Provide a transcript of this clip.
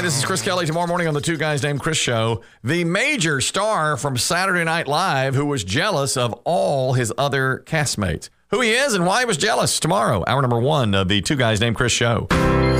this is Chris Kelly. Tomorrow morning on the Two Guys Named Chris show, the major star from Saturday Night Live who was jealous of all his other castmates. Who he is and why he was jealous tomorrow. Hour number 1 of the Two Guys Named Chris show.